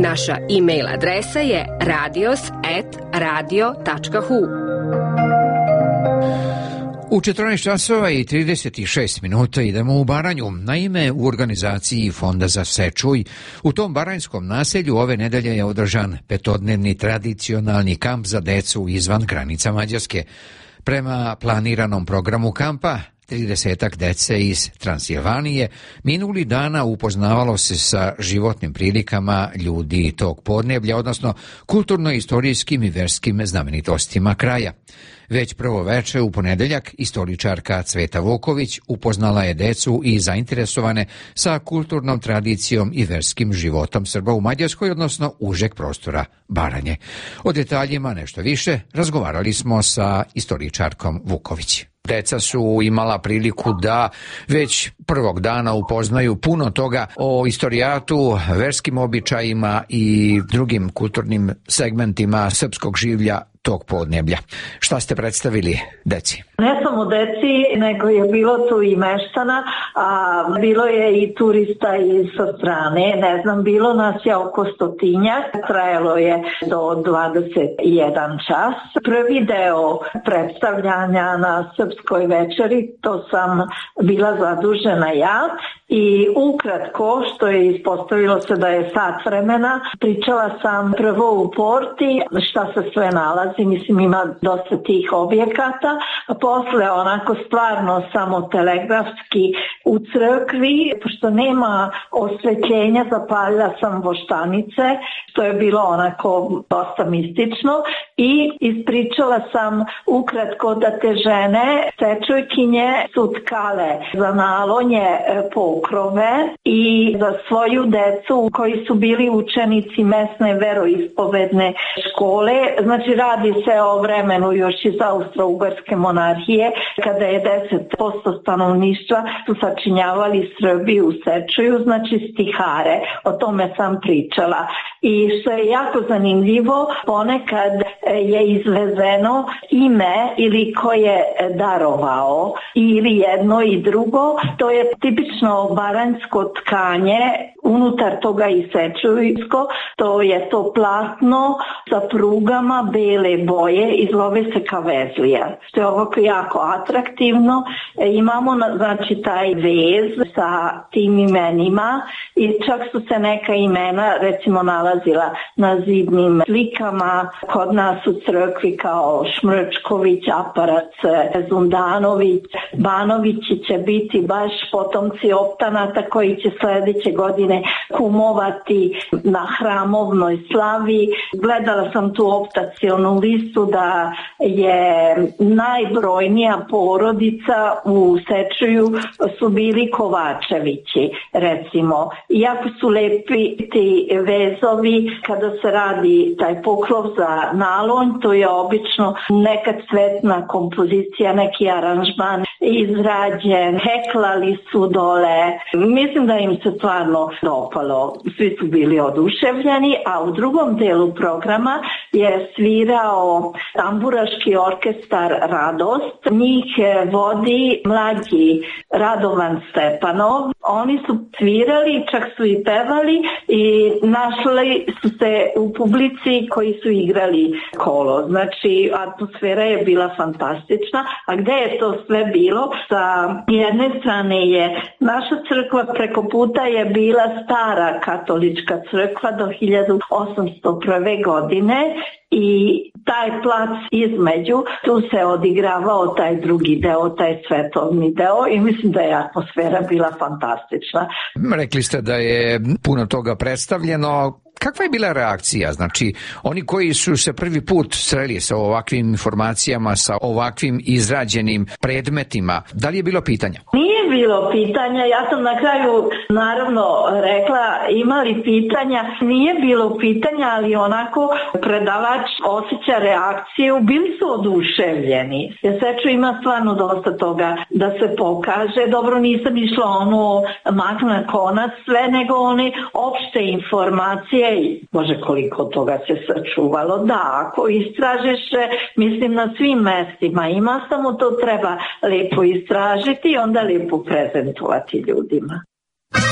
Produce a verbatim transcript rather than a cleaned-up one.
Naša e-mail adresa je radios at radio tačka hu. U četrnaest časova i trideset šest minuta idemo u Baranju. Naime, u organizaciji Fonda za Sečuj u tom baranjskom naselju ove nedelje je održan petodnevni tradicionalni kamp za decu izvan granica Mađarske. Prema planiranom programu kampa, tridesetak dece iz Transilvanije minuli dana upoznavalo se sa životnim prilikama ljudi tog podneblja, odnosno kulturno-istorijskim i verskim znamenitostima kraja. Već prvo veče u ponedeljak istoričarka Cveta Vuković upoznala je decu i zainteresovane sa kulturnom tradicijom i verskim životom Srba u Mađarskoj, odnosno užeg prostora Baranje. O detaljima nešto više razgovarali smo sa istoričarkom Vuković. Deca su imala priliku da već prvog dana upoznaju puno toga o istorijatu, verskim običajima i drugim kulturnim segmentima srpskog življa tog podneblja. Šta ste predstavili deci? Ne samo deci, nego je bilo tu i meštana, a bilo je i turista iz sa strane. Ne znam, bilo nas je oko stotinjak, trajalo je do dvadeset jedan čas. Prvi deo predstavljanja na srpskoj večeri, to sam bila zadužena ja. I ukratko, što je ispostavilo se da je sat vremena, pričala sam prvo u porti šta se sve nalazi, mislim ima dosta tih objekata, a posle onako stvarno samo telegrafski u crkvi, pošto nema osvetljenja, zapalila sam voštanice, što je bilo onako dosta mistično, i ispričala sam ukratko da te žene, sečujkinje, su tkale za nalonje pokrove i za svoju decu koji su bili učenici mesne veroispovedne škole. Znači radi se o vremenu još iz Austro-Ugarske monarhije, kada je deset posto stanovništva su sačinjavali Srbi u Sečuju, znači stihare. O tome sam pričala. I što je jako zanimljivo, ponekad je izvezeno ime ili ko je darovao, ili jedno i drugo. To je tipično baranjsko tkanje, unutar toga i sečujsko, to je to platno sa prugama bele boje i zove se kavezlija. Što je ovako jako atraktivno. E, imamo znači taj vez sa tim imenima i čak su se neka imena recimo nalazila na zidnim slikama kod nas u crkvi kao Šmrčković, Aparac, Zundanović, Banovići će biti baš potomci optanata koji će sledeće godine kumovati na hramovnoj slavi. Gledala sam tu optacionu listu da je najbrojnija porodica u Sečuju su bili Kovačevići, recimo. Iako su lepi ti vezovi, kada se radi taj pokrov za nalonj, to je obično neka cvetna kompozicija, neki aranžman izrađen, heklali su dole. Mislim da im se stvarno dopalo. Svi su bili oduševljeni, a u drugom delu programa je svirao tamburaški orkestar Radost. Njih vodi mlađi Radovan Stepanov. Oni su svirali, čak su i pevali i našli su se u publici koji su igrali kolo. Znači, atmosfera je bila fantastična. A gde je to sve bilo? Sa jedne strane je naša crkva, preko puta je bila stara katolička crkva do hiljadu osamsto prve godine i taj plac između, tu se odigravao taj drugi deo, taj svetovni deo i mislim da je atmosfera bila fantastična. Rekli ste da je puno toga predstavljeno. Kakva je bila reakcija? Znači, oni koji su se prvi put sreli sa ovakvim informacijama, sa ovakvim izrađenim predmetima, da li je bilo pitanja? Nije bilo pitanja, ja sam na kraju naravno rekla ima li pitanja, nije bilo pitanja, ali onako predavač osjeća reakciju, bili su oduševljeni. Jer Seču ima stvarno dosta toga da se pokaže, dobro nisam išla ono mak na konac sve, nego one opšte informacije. Bože, koliko toga se sačuvalo. Da, ako istražiš, mislim na svim mestima ima, samo to treba lepo istražiti i onda lepo prezentovati ljudima.